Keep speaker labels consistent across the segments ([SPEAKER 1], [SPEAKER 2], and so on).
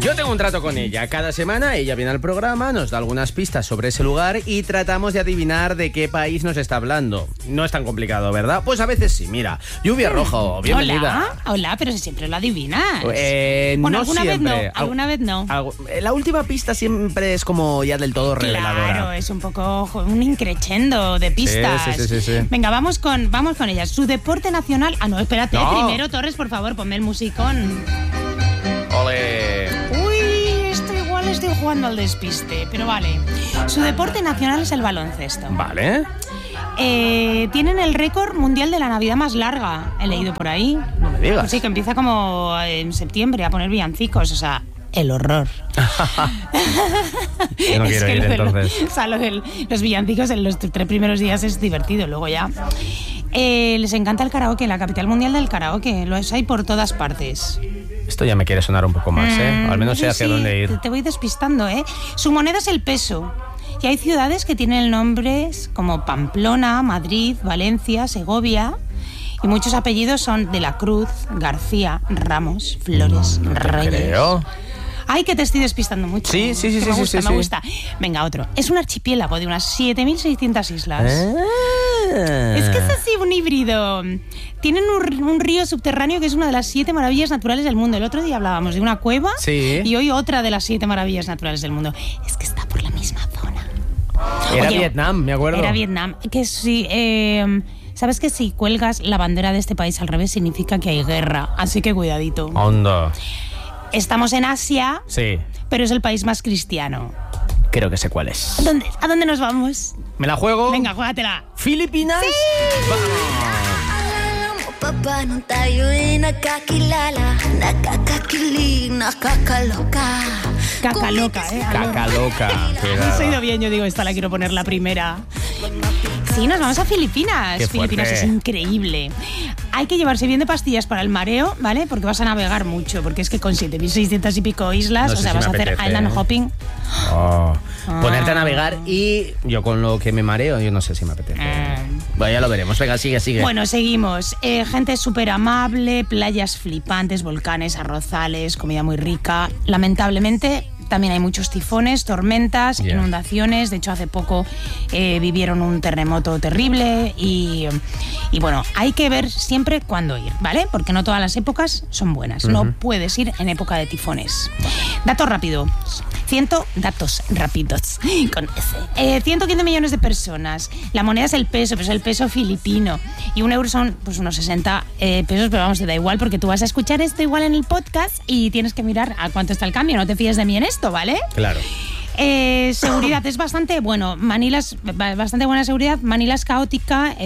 [SPEAKER 1] Yo tengo un trato con ella. Cada semana ella viene al programa, nos da algunas pistas sobre ese lugar y tratamos de adivinar de qué país nos está hablando. No es tan complicado, ¿verdad? Pues a veces sí, mira. Lluvia Rojo, bienvenida.
[SPEAKER 2] Hola, pero si siempre lo adivinas.
[SPEAKER 1] Bueno,
[SPEAKER 2] no
[SPEAKER 1] alguna
[SPEAKER 2] siempre.
[SPEAKER 1] Vez no,
[SPEAKER 2] alguna vez no.
[SPEAKER 1] La última pista siempre es como ya del todo reveladora.
[SPEAKER 2] Claro, es un poco un increchendo de pistas.
[SPEAKER 1] Sí.
[SPEAKER 2] Venga, vamos con ella. Su deporte nacional... Ah, no, espérate.
[SPEAKER 1] No.
[SPEAKER 2] Primero, Torres, por favor, ponme el musicón.
[SPEAKER 1] Ole.
[SPEAKER 2] Uy, estoy jugando al despiste, pero vale. Su deporte nacional es el baloncesto.
[SPEAKER 1] Vale.
[SPEAKER 2] Tienen el récord mundial de la Navidad más larga. He leído por ahí.
[SPEAKER 1] No me digas.
[SPEAKER 2] Sí, que empieza como en septiembre a poner villancicos, o sea... El horror.
[SPEAKER 1] Yo no quiero ir, entonces.
[SPEAKER 2] Lo de los villancicos en los 3 primeros días es divertido, luego ya... les encanta el karaoke, la capital mundial del karaoke. Lo hay por todas partes.
[SPEAKER 1] Esto ya me quiere sonar un poco más, ¿eh? Al menos sé hacia dónde ir.
[SPEAKER 2] Te voy despistando, ¿eh? Su moneda es el peso. Y hay ciudades que tienen nombres como Pamplona, Madrid, Valencia, Segovia... Y muchos apellidos son de la Cruz, García, Ramos, Flores, Reyes.
[SPEAKER 1] Creo.
[SPEAKER 2] Ay, que te estoy despistando mucho.
[SPEAKER 1] Sí.
[SPEAKER 2] Me gusta. Venga, otro. Es un archipiélago de unas 7.600 islas. Es que es así un híbrido. Tienen un río subterráneo que es una de las 7 maravillas naturales del mundo. El otro día hablábamos de una cueva y hoy otra de las 7 maravillas naturales del mundo. Es que está por la misma zona.
[SPEAKER 1] Era Vietnam, me acuerdo.
[SPEAKER 2] Era Vietnam. Que sí... ¿Sabes que si cuelgas la bandera de este país al revés significa que hay guerra? Así que cuidadito.
[SPEAKER 1] Onda.
[SPEAKER 2] Estamos en Asia,
[SPEAKER 1] sí,
[SPEAKER 2] pero es el país más cristiano.
[SPEAKER 1] Creo que sé cuál es.
[SPEAKER 2] ¿A dónde nos vamos?
[SPEAKER 1] ¿Me la juego?
[SPEAKER 2] Venga, juégatela.
[SPEAKER 1] ¿Filipinas?
[SPEAKER 2] ¡Sí! Caca loca, ¿eh?
[SPEAKER 1] Caca loca.
[SPEAKER 2] No he ido bien, yo digo, esta la quiero poner la primera. Sí, nos vamos a Filipinas.
[SPEAKER 1] Qué fuerte.
[SPEAKER 2] Filipinas es increíble. Hay que llevarse bien de pastillas para el mareo, ¿vale? Porque vas a navegar mucho, porque es que con 7.600 y pico islas,
[SPEAKER 1] no sé
[SPEAKER 2] vas a hacer island hopping.
[SPEAKER 1] Ponerte a navegar y yo con lo que me mareo, yo no sé si me apetece. Bueno, ya lo veremos. Venga, sigue.
[SPEAKER 2] Bueno, seguimos. Gente súper amable, playas flipantes, volcanes, arrozales, comida muy rica. Lamentablemente... También hay muchos tifones, tormentas, inundaciones. De hecho, hace poco vivieron un terremoto terrible y bueno, hay que ver siempre cuándo ir, ¿vale? Porque no todas las épocas son buenas. No puedes ir en época de tifones. Datos rápidos con S. 115 millones de personas. La moneda es el peso, pero es el peso filipino. Y un euro son pues unos 60 pesos, pero vamos, te da igual porque tú vas a escuchar esto igual en el podcast y tienes que mirar a cuánto está el cambio. No te fíes de mí en esto, ¿vale?
[SPEAKER 1] Claro.
[SPEAKER 2] Seguridad es bastante bueno. Manila es bastante buena seguridad. Manila es caótica.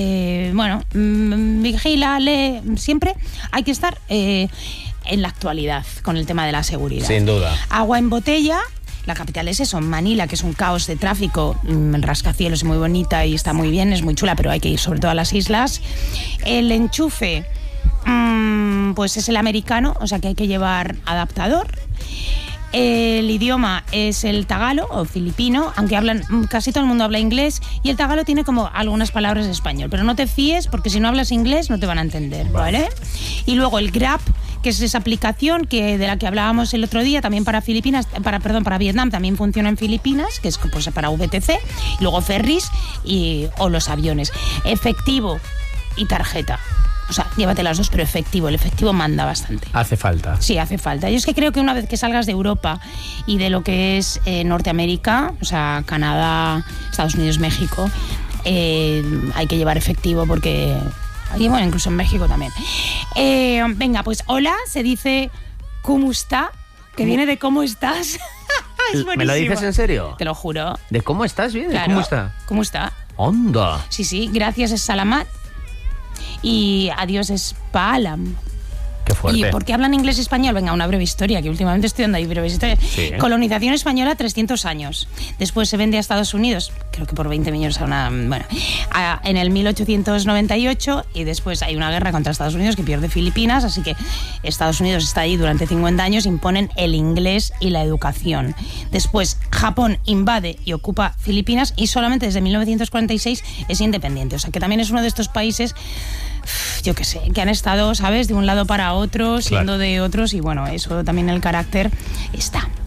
[SPEAKER 2] Vigila, lee. Siempre hay que estar en la actualidad con el tema de la seguridad.
[SPEAKER 1] Sin duda.
[SPEAKER 2] Agua en botella. La capital es eso, Manila, que es un caos de tráfico, rascacielos, muy bonita y está muy bien, es muy chula, pero hay que ir sobre todo a las islas. El enchufe, pues es el americano, o sea que hay que llevar adaptador. El idioma es el tagalo o filipino, aunque casi todo el mundo habla inglés, y el tagalo tiene como algunas palabras de español, pero no te fíes porque si no hablas inglés no te van a entender, ¿vale? Y luego el Grab, que es esa aplicación de la que hablábamos el otro día, también para para Vietnam, también funciona en Filipinas, que es pues, para VTC, y luego ferries o los aviones. Efectivo y tarjeta. O sea, llévate las dos, pero efectivo. El efectivo manda bastante.
[SPEAKER 1] Hace falta.
[SPEAKER 2] Sí, hace falta. Yo es que creo que una vez que salgas de Europa y de lo que es Norteamérica, o sea, Canadá, Estados Unidos, México, hay que llevar efectivo porque... Y bueno, incluso en México también. Venga, pues hola, se dice ¿cómo está? Que viene de ¿cómo estás? Es buenísimo.
[SPEAKER 1] ¿Me lo dices en serio?
[SPEAKER 2] Te lo juro.
[SPEAKER 1] ¿De cómo estás? ¿Bien?
[SPEAKER 2] Claro.
[SPEAKER 1] ¿Cómo está?
[SPEAKER 2] ¿Cómo está?
[SPEAKER 1] ¡Onda!
[SPEAKER 2] Sí, gracias es Salamat y adiós es Paalam.
[SPEAKER 1] Qué fuerte.
[SPEAKER 2] ¿Y por qué hablan inglés y español? Venga, una breve historia, que últimamente estoy dando ahí breves historias.
[SPEAKER 1] Sí.
[SPEAKER 2] Colonización española, 300 años. Después se vende a Estados Unidos, creo que por 20 millones en el 1898, y después hay una guerra contra Estados Unidos que pierde Filipinas, así que Estados Unidos está ahí durante 50 años, imponen el inglés y la educación. Después Japón invade y ocupa Filipinas y solamente desde 1946 es independiente. O sea que también es uno de estos países yo qué sé, que han estado, ¿sabes?, de un lado para otro, siendo
[SPEAKER 3] Claro.
[SPEAKER 2] de otros, y bueno, eso también el carácter está.